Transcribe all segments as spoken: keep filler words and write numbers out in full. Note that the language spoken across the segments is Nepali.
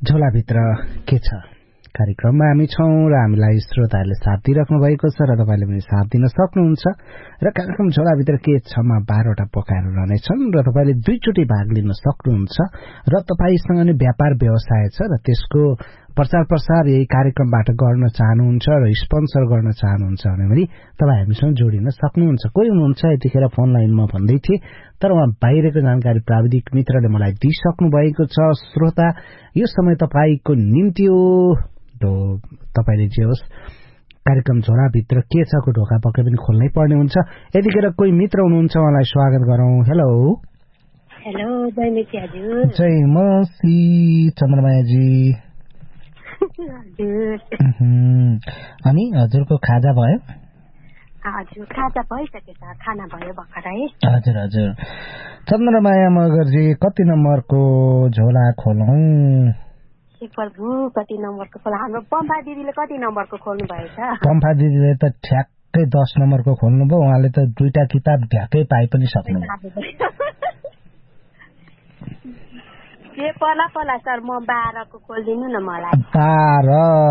झोलाभित्र के छ कार्यक्रममा हामी छौं र हामीलाई श्रोताहरूले साथ दिइराख्नु भएको छ र तपाईले पनि साथ दिन सक्नुहुन्छ र कार्यक्रम झोलाभित्र के छमा बाह्रवटा पोकाहरू रहनेछन् र तपाईले दुईचोटि भाग लिन सक्नुहुन्छ र तपाईसँग नै व्यापार व्यवसाय छ र त्यसको प्रचार प्रसार यही कार्यक्रमबाट गर्न चाहनुहुन्छ र स्पोन्सर गर्न चाहनुहुन्छ भने पनि तपाई हामीसँग जोडिन सक्नुहुन्छ। कोही हुनुहुन्छ यतिखेर फोन लाइनमा भन्दै थिए तर उहाँ बाहिरको जानकारी प्राविधिक मित्रले मलाई दिइसक्नु भएको छ। श्रोता यो समय तपाईको निम्ति हो तो तपाईले जे होस् कार्यक्रम झोलाभित्र के छ को ढोका पक्कै पनि खोल्नै पर्ने हुन्छ। यतिखेर कोही मित्र हुनुहुन्छ उहाँलाई स्वागत गरौं। हेलो हेलो जयमती हजुर। जय मसी चन्द्रमायाजी। अनि हजुरको खाजा भयो? हजुर खाजा भइसकेछ, खाना भयो भर्खरै। हजुर हजुर। चन्द्रमाया मगरजी कति नम्बरको झोला खोलौं? प्रभु कति नम्बरको खोला? हाम्रो पम्फा दिदीले कति नम्बरको खोल्नु भएछ? पम्फा दिदीले त ठ्याक्कै दस नम्बरको खोल्नु भयो। उहाँले त दुईटा किताब ढ्याक्कै पाइ पनि सक्नु ए पला पला सर म बाह्रको खोलिदिनु न मलाई। बाह्र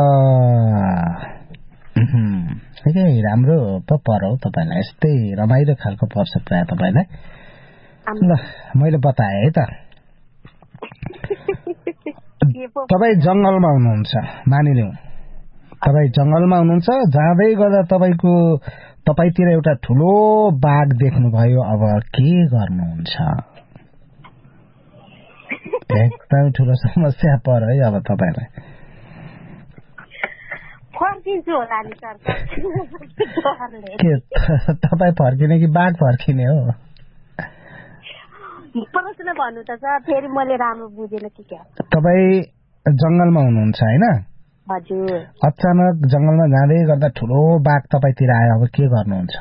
ठिकै राम्रो पो परौ तपाईलाई। यस्तै रमाइलो खालको पर्छ प्राय तपाईलाई। ल मैले बताएँ है त। तपाईँ जंगलमा हुनुहुन्छ मानिलिउँ। तपाईँ जंगलमा हुनुहुन्छ, जाँदै गर्दा तपाईको तपाईतिर एउटा ठुलो बाघ देख्नुभयो। अब के गर्नुहुन्छ? एकदम ठुलो समस्या पर्यो है अब तपाईलाई। फर्किन्छु होला नि सर। के तपाईँ फर्किने कि बाघ फर्किने हो? प्रश्न भन्नु त सर, फेरि मैले राम्रो बुझेन कि क्या। तपाईँ जंगलमा हुनुहुन्छ हैन? हजुर। अचानक जंगलमा जाँदै गर्दा ठुलो बाघ तपाईतिर आयो। अब के गर्नुहुन्छ?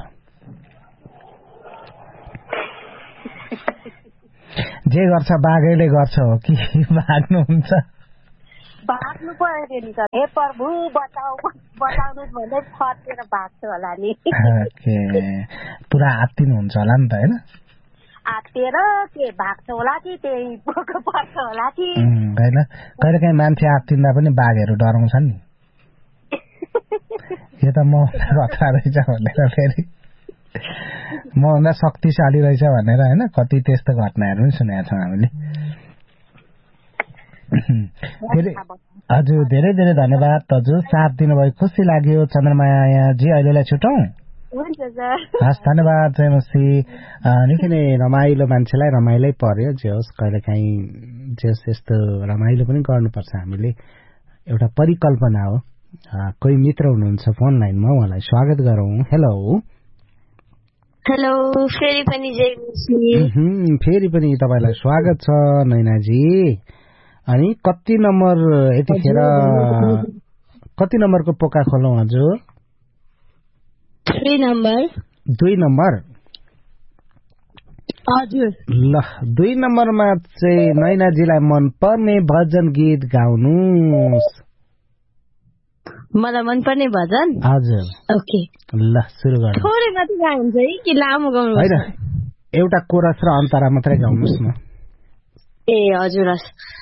जे गर्छ बाघैले गर्छ हो कि भाग्नुहुन्छ? भाग्नु पर्यो नि सर। हे प्रभु बचाऊ बचाउनु भन्दै फर्केर भाग्छु होला नि। ओके पुरा आत्तिनुहुन्छ होला नि त हैन? आत्तेर के भाग्छ होला कि त्यही पोको पर्छ होला कि हैन? कहिलेकाहीँ मान्छे आत्तिँदा पनि बाघहरू डराउँछन् नि। यो त म कथा रहेछ भनेर फेरि म भन्दा शक्तिशाली रहेछ भनेर हैन कति त्यस्तो घटनाहरू पनि सुनेका छौँ हामीले। हजुर धेरै धेरै धन्यवाद हजुर, साथ दिनुभयो, खुसी लाग्यो। चन्द्रमाया जी अहिलेलाई छुटौं। हस् धन्यवाद जयमसी। निकै नै रमाइलो मान्छेलाई रमाइलै पर्यो। जे होस् कहिलेकाहीँ जे होस् यस्तो रमाइलो पनि गर्नुपर्छ हामीले, एउटा परिकल्पना हो। कोही मित्र हुनुहुन्छ फोन लाइनमा, उहाँलाई स्वागत गरौं। हेलो हेलो फेरि पनि जयमसी। फेरि पनि तपाईलाई स्वागत छ नैनाजी। अनि कति नम्बर यतिखेर कति नम्बरको पोका खोलौं हजुर? दुई नम्बर। दुई नम्बर हजुर। ल दुई नम्बरमा चाहिँ नैनाजीलाई मन पर्ने भजन गीत गाउनुस्। मलाई मन पर्ने भजन? हजुर। ओके ल सुरु गर्नु। थोरै मात्रै गाउनुहुन्छ है कि लामो गाउनु? हैन एउटा कोरस र अन्तरा मात्रै गाउनुस् न। ए हजुर हस्।